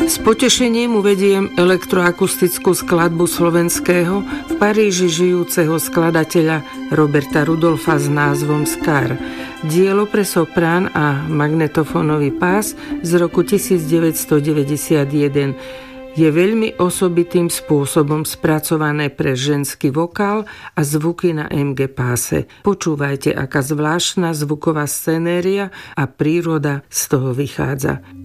S potešením uvediem elektroakustickú skladbu slovenského v Paríži žijúceho skladateľa Roberta Rudolfa s názvom Scar. Dielo pre soprán a magnetofónový pás z roku 1991 je veľmi osobitým spôsobom spracované pre ženský vokál a zvuky na MG páse. Počúvajte, aká zvláštna zvuková scenéria a príroda z toho vychádza.